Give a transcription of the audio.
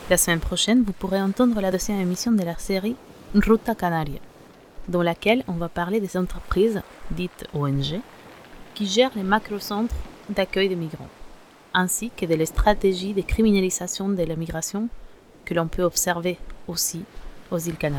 La semaine prochaine, vous pourrez entendre la deuxième émission de la série Ruta Canaria, dans laquelle on va parler des entreprises, dites ONG, qui gèrent les macrocentres d'accueil des migrants, ainsi que des stratégies de criminalisation de la migration que l'on peut observer aussi aux îles Canaries.